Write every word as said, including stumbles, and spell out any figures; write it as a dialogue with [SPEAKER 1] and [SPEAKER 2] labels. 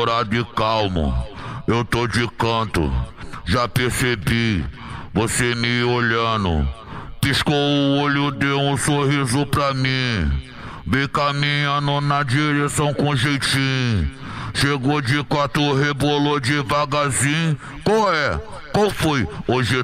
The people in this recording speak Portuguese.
[SPEAKER 1] namorado e calmo, eu tô de canto. Já percebi, você me olhando. Piscou o olho, deu um sorriso pra mim. Vem caminhando na direção com jeitinho. Chegou de quatro, rebolou devagarzinho. Qual é? Qual foi? Hoje